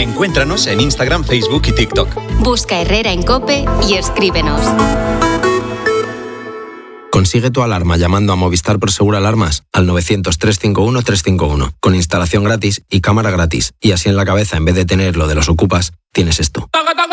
Encuéntranos en Instagram, Facebook y TikTok. Busca Herrera en COPE y escríbenos. Consigue tu alarma llamando a Movistar Prosegur Alarmas al 900-351-351, con instalación gratis y cámara gratis. Y así en la cabeza, en vez de tener lo de los ocupas, tienes esto.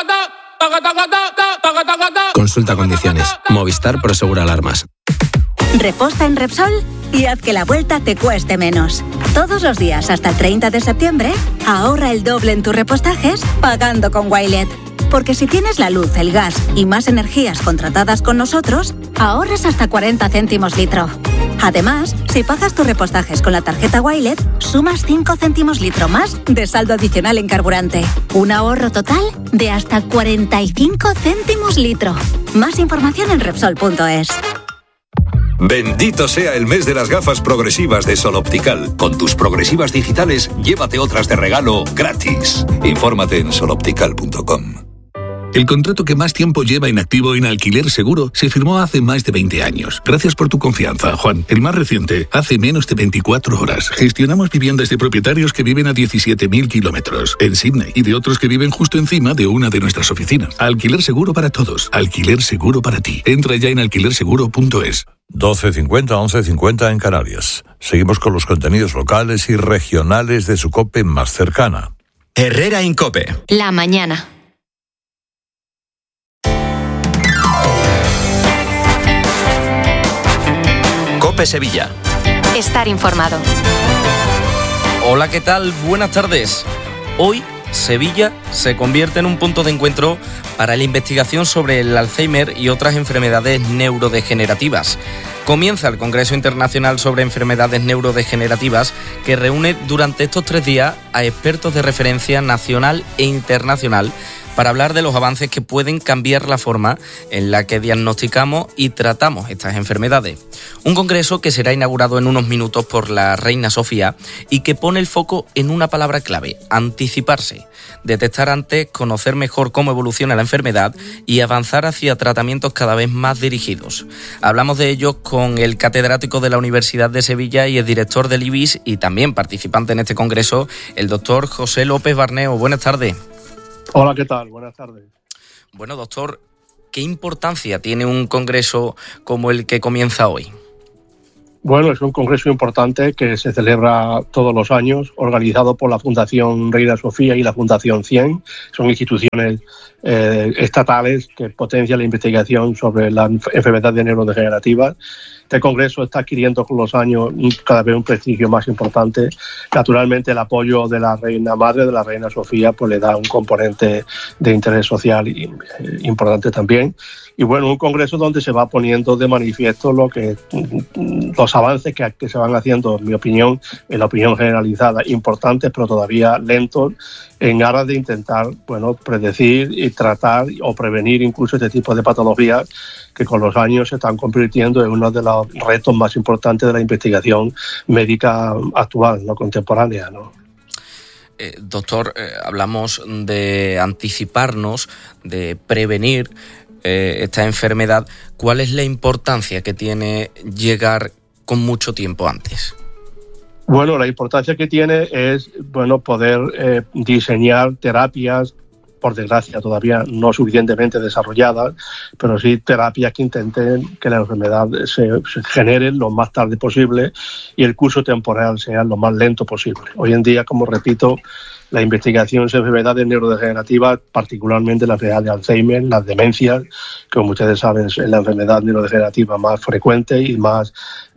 Consulta condiciones. Movistar Prosegur Alarmas. Reposta en Repsol y haz que la vuelta te cueste menos. Todos los días hasta el 30 de septiembre, ahorra el doble en tus repostajes pagando con Wilet. Porque si tienes la luz, el gas y más energías contratadas con nosotros, ahorras hasta 40 céntimos litro. Además, si pagas tus repostajes con la tarjeta Wilet, sumas 5 céntimos litro más de saldo adicional en carburante. Un ahorro total de hasta 45 céntimos litro. Más información en Repsol.es. Bendito sea el mes de las gafas progresivas de Sol Optical. Con tus progresivas digitales, llévate otras de regalo gratis. Infórmate en soloptical.com. El contrato que más tiempo lleva inactivo en Alquiler Seguro se firmó hace más de 20 años. Gracias por tu confianza, Juan. El más reciente, hace menos de 24 horas. Gestionamos viviendas de propietarios que viven a 17.000 kilómetros en Sydney y de otros que viven justo encima de una de nuestras oficinas. Alquiler Seguro para todos. Alquiler Seguro para ti. Entra ya en alquilerseguro.es. 12.50, 11.50 en Canarias. Seguimos con los contenidos locales y regionales de su COPE más cercana. Herrera en COPE. La mañana. COPE Sevilla. Estar informado. Hola, ¿qué tal? Buenas tardes. Hoy, Sevilla se convierte en un punto de encuentro para la investigación sobre el Alzheimer y otras enfermedades neurodegenerativas. Comienza el Congreso Internacional sobre Enfermedades Neurodegenerativas, que reúne durante estos 3 días a expertos de referencia nacional e internacional para hablar de los avances que pueden cambiar la forma en la que diagnosticamos y tratamos estas enfermedades. Un congreso que será inaugurado en unos minutos por la reina Sofía y que pone el foco en una palabra clave: anticiparse. Detectar antes, conocer mejor cómo evoluciona la enfermedad y avanzar hacia tratamientos cada vez más dirigidos. Hablamos de ello con el catedrático de la Universidad de Sevilla y el director del IBIS y también participante en este congreso, el doctor José López Barneo. Buenas tardes. Hola, ¿qué tal? Buenas tardes. Bueno, doctor, ¿qué importancia tiene un congreso como el que comienza hoy? Bueno, es un congreso importante que se celebra todos los años, organizado por la Fundación Reina Sofía y la Fundación CIEN. Son instituciones estatales que potencian la investigación sobre las enfermedades neurodegenerativas. Este congreso está adquiriendo con los años cada vez un prestigio más importante. Naturalmente, el apoyo de la reina madre, de la reina Sofía, pues le da un componente de interés social importante también. Y bueno, un congreso donde se va poniendo de manifiesto los avances que se van haciendo, en mi opinión, en la opinión generalizada, importantes, pero todavía lentos, en aras de intentar, predecir y tratar o prevenir incluso este tipo de patologías que con los años se están convirtiendo en uno de los retos más importantes de la investigación médica actual, no contemporánea, ¿no? Doctor, hablamos de anticiparnos, de prevenir esta enfermedad. ¿Cuál es la importancia que tiene llegar con mucho tiempo antes? Bueno, la importancia que tiene es poder diseñar terapias, por desgracia todavía no suficientemente desarrolladas, pero sí terapias que intenten que la enfermedad se genere lo más tarde posible y el curso temporal sea lo más lento posible. Hoy en día, como repito, la investigación sobre enfermedades neurodegenerativas, particularmente la enfermedad de Alzheimer, las demencias, que como ustedes saben es la enfermedad neurodegenerativa más frecuente y más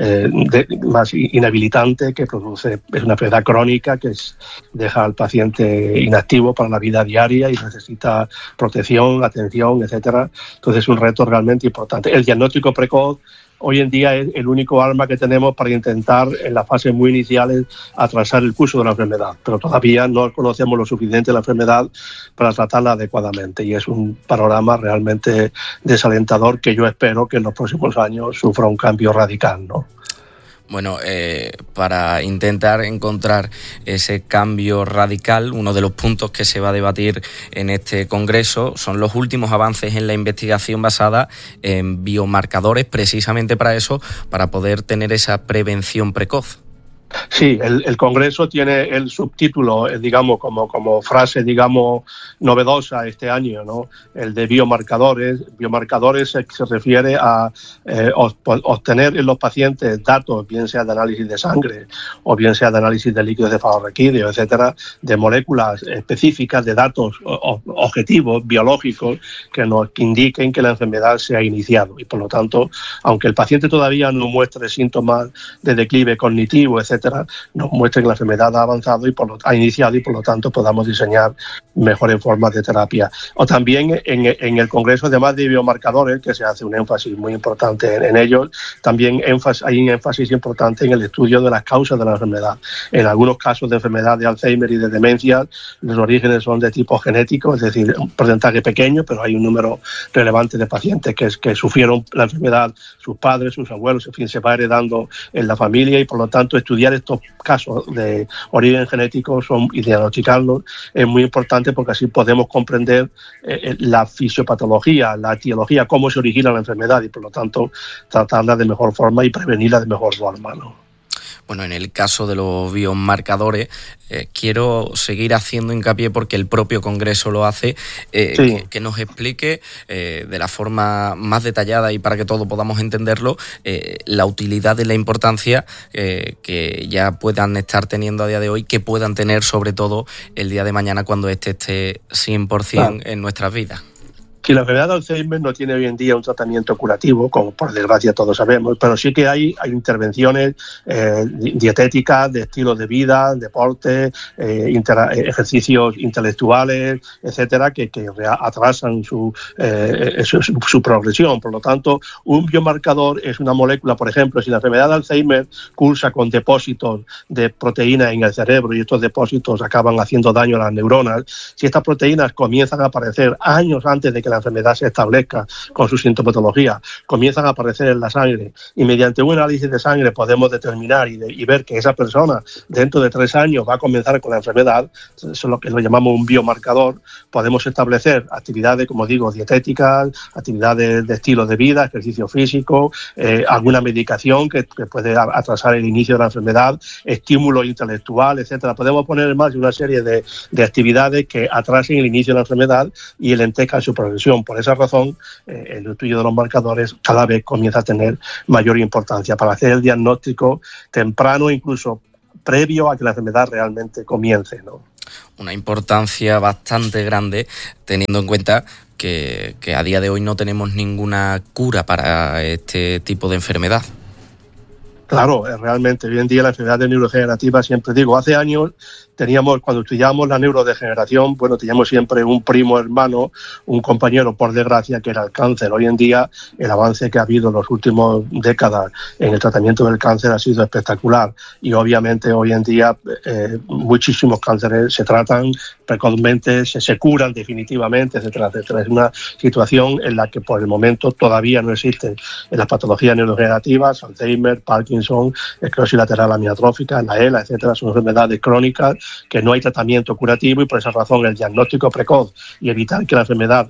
inhabilitante que produce, es una enfermedad crónica que deja al paciente inactivo para la vida diaria y necesita protección, atención, etcétera. Entonces es un reto realmente importante. El diagnóstico precoz hoy en día es el único arma que tenemos para intentar en las fases muy iniciales atrasar el curso de la enfermedad, pero todavía no conocemos lo suficiente de la enfermedad para tratarla adecuadamente y es un panorama realmente desalentador que yo espero que en los próximos años sufra un cambio radical, ¿no? Bueno, para intentar encontrar ese cambio radical, uno de los puntos que se va a debatir en este congreso son los últimos avances en la investigación basada en biomarcadores, precisamente para eso, para poder tener esa prevención precoz. Sí, el Congreso tiene el subtítulo, digamos, como frase, digamos, novedosa este año, ¿no? El de biomarcadores. Biomarcadores se refiere a obtener en los pacientes datos, bien sea de análisis de sangre o bien sea de análisis de líquidos cefalorraquídeos, etcétera, de moléculas específicas, de datos objetivos, biológicos, que nos indiquen que la enfermedad se ha iniciado. Y por lo tanto, aunque el paciente todavía no muestre síntomas de declive cognitivo, etcétera, nos muestra que la enfermedad ha avanzado y ha iniciado y por lo tanto podamos diseñar mejores formas de terapia. O también en el Congreso, además de biomarcadores, que se hace un énfasis muy importante en ellos, también hay un énfasis importante en el estudio de las causas de la enfermedad. En algunos casos de enfermedad de Alzheimer y de demencia, los orígenes son de tipo genético, es decir, un porcentaje pequeño, pero hay un número relevante de pacientes que sufrieron la enfermedad, sus padres, sus abuelos, en fin, se va heredando en la familia y por lo tanto estudiar estos casos de origen genético y diagnosticarlos es muy importante porque así podemos comprender la fisiopatología, la etiología, cómo se origina la enfermedad y por lo tanto tratarla de mejor forma y prevenirla de mejor forma, ¿no? Bueno, en el caso de los biomarcadores, quiero seguir haciendo hincapié porque el propio Congreso lo hace, sí. que nos explique de la forma más detallada y para que todos podamos entenderlo, la utilidad y la importancia que ya puedan estar teniendo a día de hoy, que puedan tener sobre todo el día de mañana cuando esté 100% claro. en nuestras vidas. Si la enfermedad de Alzheimer no tiene hoy en día un tratamiento curativo, como por desgracia todos sabemos, pero sí que hay intervenciones dietéticas, de estilo de vida, deporte, ejercicios intelectuales, etcétera, que atrasan su progresión. Por lo tanto, un biomarcador es una molécula, por ejemplo, si la enfermedad de Alzheimer cursa con depósitos de proteínas en el cerebro y estos depósitos acaban haciendo daño a las neuronas, si estas proteínas comienzan a aparecer años antes de que la enfermedad se establezca con su sintomatología, comienzan a aparecer en la sangre y mediante un análisis de sangre podemos determinar y ver que esa persona dentro de 3 años va a comenzar con la enfermedad, eso es lo que lo llamamos un biomarcador, podemos establecer actividades, como digo, dietéticas, actividades de estilo de vida, ejercicio físico, alguna medicación que puede atrasar el inicio de la enfermedad, estímulo intelectual, etcétera. Podemos poner en marcha una serie de actividades que atrasen el inicio de la enfermedad y lentezcan su progresión. Por esa razón, el estudio de los marcadores cada vez comienza a tener mayor importancia para hacer el diagnóstico temprano, incluso previo a que la enfermedad realmente comience, ¿no? Una importancia bastante grande, teniendo en cuenta que a día de hoy no tenemos ninguna cura para este tipo de enfermedad. Claro, realmente, hoy en día la enfermedad neurodegenerativa, siempre digo, hace años cuando estudiábamos la neurodegeneración, teníamos siempre un primo hermano, un compañero, por desgracia, que era el cáncer. Hoy en día, el avance que ha habido en las últimas décadas en el tratamiento del cáncer ha sido espectacular. Y obviamente, hoy en día, muchísimos cánceres se tratan precozmente, se curan definitivamente, etcétera, etcétera. Es una situación en la que, por el momento, todavía no existen en las patologías neurodegenerativas, Alzheimer, Parkinson, esclerosis lateral amiotrófica, la ELA, etcétera. Son enfermedades crónicas que no hay tratamiento curativo y por esa razón el diagnóstico precoz y evitar que la enfermedad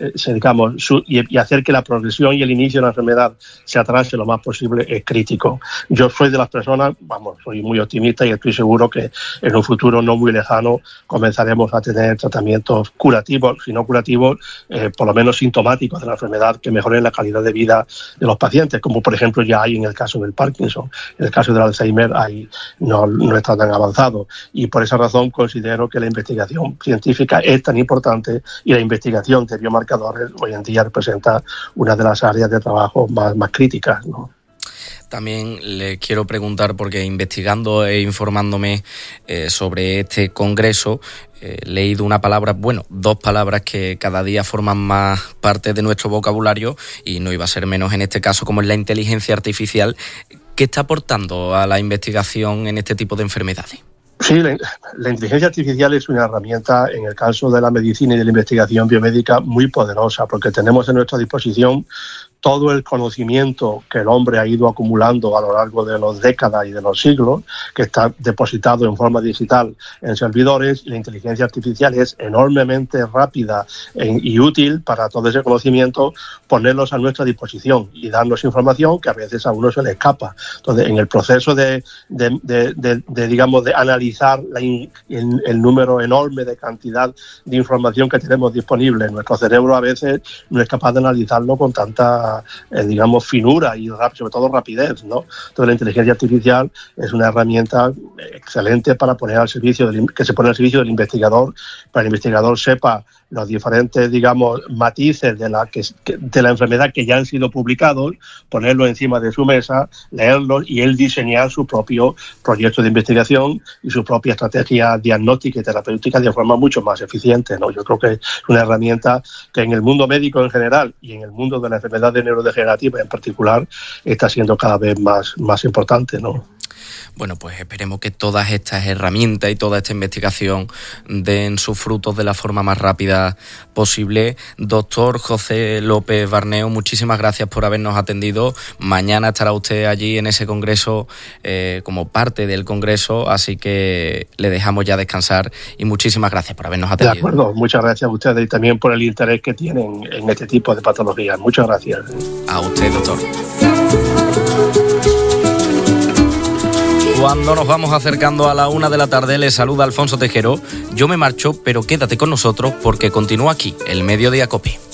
y hacer que la progresión y el inicio de la enfermedad se atrase lo más posible es crítico. Yo soy de las personas, soy muy optimista y estoy seguro que en un futuro no muy lejano comenzaremos a tener tratamientos curativos, si no curativos, por lo menos sintomáticos de la enfermedad que mejoren la calidad de vida de los pacientes, como por ejemplo ya hay en el caso del Parkinson. En el caso del Alzheimer no está tan avanzado y por esa razón considero que la investigación científica es tan importante y la investigación de biomarcadores hoy en día representa una de las áreas de trabajo más críticas, ¿no? También le quiero preguntar, porque investigando e informándome sobre este congreso, he leído dos palabras que cada día forman más parte de nuestro vocabulario y no iba a ser menos en este caso, como es la inteligencia artificial. ¿Qué está aportando a la investigación en este tipo de enfermedades? Sí, la inteligencia artificial es una herramienta, en el caso de la medicina y de la investigación biomédica, muy poderosa, porque tenemos a nuestra disposición todo el conocimiento que el hombre ha ido acumulando a lo largo de las décadas y de los siglos, que está depositado en forma digital en servidores, y la inteligencia artificial es enormemente rápida y útil para todo ese conocimiento, ponerlos a nuestra disposición y darnos información que a veces a uno se le escapa. Entonces, en el proceso de analizar el número enorme de cantidad de información que tenemos disponible, nuestro cerebro a veces no es capaz de analizarlo con tanta, finura y sobre todo rapidez, ¿no? Entonces, la inteligencia artificial es una herramienta excelente para poner al servicio que se pone al servicio del investigador, para que el investigador sepa los diferentes, matices de la enfermedad que ya han sido publicados, ponerlos encima de su mesa, leerlos y él diseñar su propio proyecto de investigación y su propia estrategia diagnóstica y terapéutica de forma mucho más eficiente, ¿no? Yo creo que es una herramienta que en el mundo médico en general y en el mundo de la enfermedad neurodegenerativa en particular está siendo cada vez más importante, ¿no? Bueno, pues esperemos que todas estas herramientas y toda esta investigación den sus frutos de la forma más rápida posible. Doctor José López Barneo, muchísimas gracias por habernos atendido. Mañana estará usted allí en ese congreso como parte del congreso, así que le dejamos ya descansar y muchísimas gracias por habernos atendido. De acuerdo, muchas gracias a ustedes y también por el interés que tienen en este tipo de patologías. Muchas gracias. A usted, doctor. Cuando nos vamos acercando a la 1 de la tarde, le saluda Alfonso Tejero. Yo me marcho, pero quédate con nosotros porque continúa aquí, el Mediodía COPE.